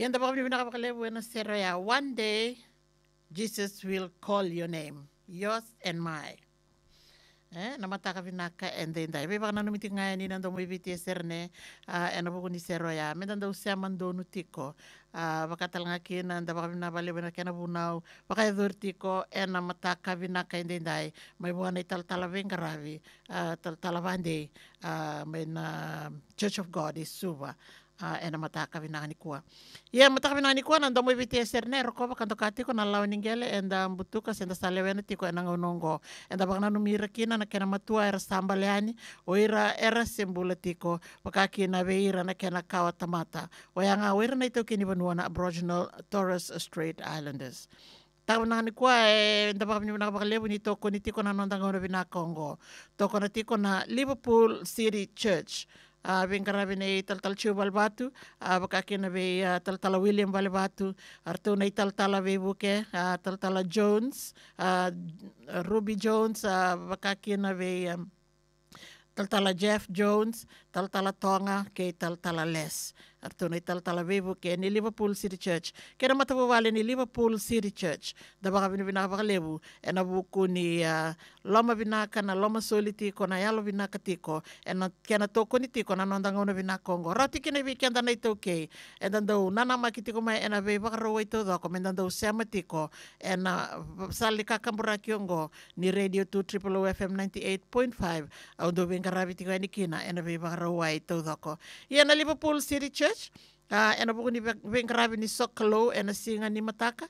Yan dapat kami nakapakalebu na serya. One day, Jesus will call your name, yours and mine. Namata ka vinaka and then dai. Beba na numiti nga ni nando mo ibiti serne ena buku ni seroya. Mendan daw siya mando nutiko. Bakatal nga kina nda baka vinabali bena kena bunau. Baka edurtiko ena mata ka vinaka and then dai. May buwan ay taltala vengaravi. Taltala bande. May na Church of God is suba. Ena mata ka vinaka ni kuwa. Ya mata ka vinaka ni kuwa nando mo ibiti serne. Roko bakanto kati ko na law ningele enda butuka senda salewena tiko ena ngonongo. Enda baka na numira kina na kena matua era sambaleani o ira era simbulatiko baka kina veira na kena kawa tamata o yanga wira na ito kini banua na Aboriginal Torres Strait Islanders. Tawa na ni kwa ndaba kami nakabakalebu ni toko ni tiko na nondang na binakongo. Toko na tiko na Liverpool City Church. Bingkarabi na taltal Chubal Batu, baka kina be taltala William Balibatu, arto na taltala be buke, taltala Jones, Ruby Jones, baka kina be taltala Jeff Jones, taltala Tonga, kay taltala Les. Arto na taltala bebu ke ni Liverpool City Church. Kaya matawawali ni Liverpool City Church. Daba kami binakabakalebu. E nabuku ni loma binaka na loma soliti ko na yalo binaka tiko. E na kena toko ni tiko na nondang una binakongo. Rati kina bikenda na ito okay. E dandau nana makitiko mai ena be bakarawa ito doko. Mendandau sema tiko. E na sali kakambura kiongo ni Radio 2 Triple FM 98.5. Aundo bingkarabi tiko ni kina ena be bakarawa ito doko. Ia na Liverpool City Church. Ena buku ni bengkarabi ni Sokalo ena singa ni mataka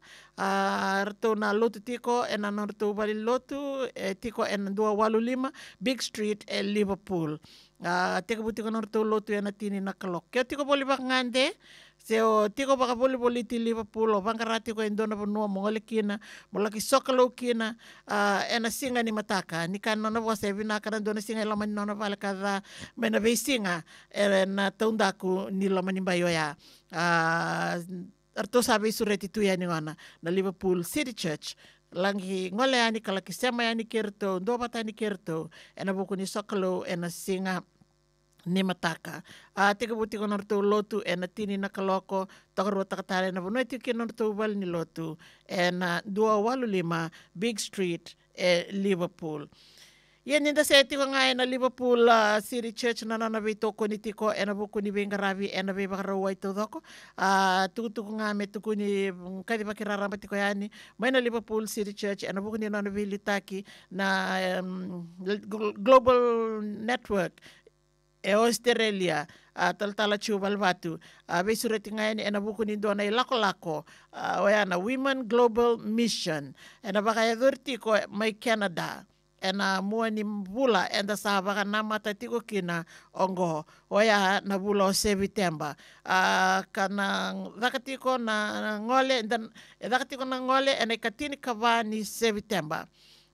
rato na lotu tiko ena na rato bali lotu tiko ena 285 Big Street Liverpool tiko butiko na rato lotu ena tini na kalok kaya tiko boli bak ngande so tiko baka boli ti Liverpool o bangkarati ko indona panua mongole kina molaki Sokalo kina ena singa ni mataka ni kan nona wase vinaka na dona singa laman nona vala kada mena be singa ena taundaku ni laman ni bayoya arto sabi sureti tu ya ni ngana na Liverpool City Church langi ngole ani kala kisema yani kerto ndo bata ni kerto ena buku ni Sokalo ena singa ni mataka. Tika buti ko norto lotu ena tini na kaloko takaro takatare na buno iti ki norto ubal ni lotu ena 285 Big Street Liverpool. Yan ninda sa iti ko nga na Liverpool City Church na nanabito ko ni tiko ena buko ni bengarabi ena be bakarawa ito doko. Tukutuko nga me tuko ni kadi bakiraramba tiko yani. May na Liverpool City Church ena buko ni nanabilitaki na Global Network Australia taltala Chubal Batu besureti ngayon ena buku ni doon ay lako-lako na Women Global Mission ena baka edurti ko may Canada ena mua ni bula enda sa baka namata tiko kina ongo na bula o September kanang dakatiko na ngole dan dakatiko na ngole ena katini kava ni September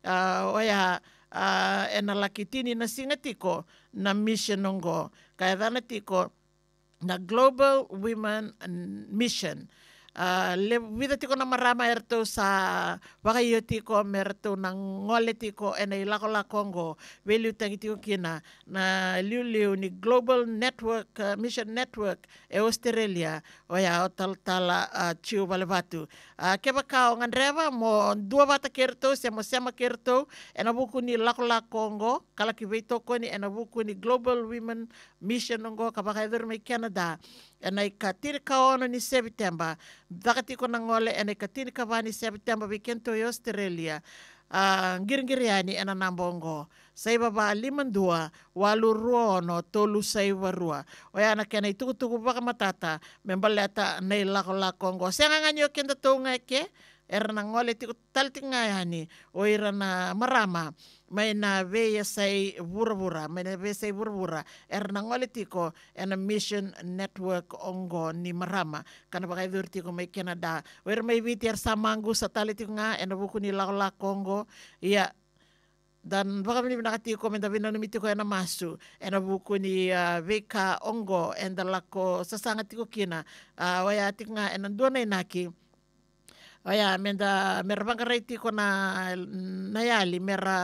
ena lakitini na singatiko na mission nongo kaya dana tiko na Global Women Mission vida tiko na marama erto sa wakayo tiko merto ng ngole tiko ena ilako-lakongo value tangi tiko kina na liu ni Global Network Mission Network Australia o tal-tala chiu balabatu keba kao ngandreva mo dua bata kerto sema kerto ena buku ni lako-lakongo kalaki veito ko ni ena buku ni Global Women Mission ngo kabaka may Canada ena ikatiri kaono ni September dakati ko nangole ena ikatiri kawa ni September weekend to Australia giring-giriani ena nambongo sa ibaba 52 waluruono tolu sa ibarua o yana kena itukutuku baka matata membaleta na ilako-lakongo senga nganyo kenda to ngake era nangole tiko talti ngayani o ira na marama may na veya say bura-bura may na veya say bura-bura era nangole tiko ena Mission Network ongo ni marama kana baka idur tiko may Canada o ira may viti samangu sa tali tiko nga ena buku ni lako-lakongo iya dan baka mini nakatiko menda binanumiti ko ena masu ena buku ni veka ongo enda lako sasanga tiko kina waya tiko nga ena duana inaki menda mera bangkarai tiko na yali mera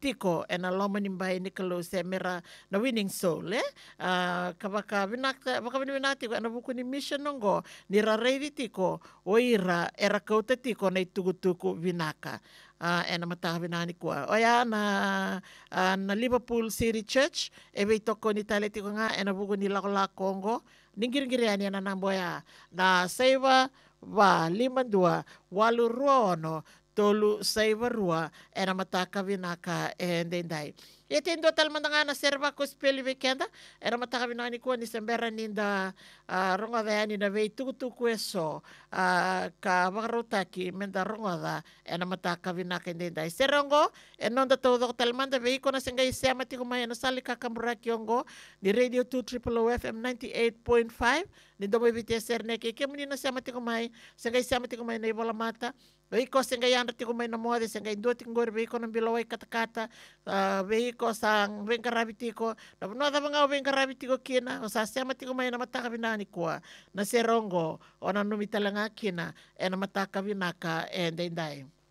tiko e na loma ni mbai ni kalau se mera na winning soul ka waka vinaka tiko na buku ni mission nongo ni rareiri tiko o ira era kauta tiko nei tukutuku vinaka e na mataha vinani kua oia na Liverpool City Church e vei toko ni tale tiko nga e na buku ni lakola Kongo ningiringiri ani na namboya na saiva wa lima dua walu ruono tolu saiva rua e na mataka vinaka e ndendai. E te ndo tal mandanga na serva ko speli vekenda e na mataka vinani kua ni sembera ninda ronga veani na vei tukutuku e so ka wakarotaki menda ronga da e na mataka vinaka e ndendai. Serongo e nonda todo tal manda vei kona senga i sema tiko mai na sali kakamura kiongo ni Radio 2 FM 98.5 ni domo vite serne ke menina sema tiko mai senga i sema tiko mai na ibola mata veiko senga yanda tiko mai na moade senga indo tiko ngor veiko na bilawai kata-kata veiko sang vengkarabi tiko na da banga vengkarabi tiko kina o sa sema tiko mai na mataka vinani kua na serongo ona numitalanga kina e na mataka vinaka e ndendai.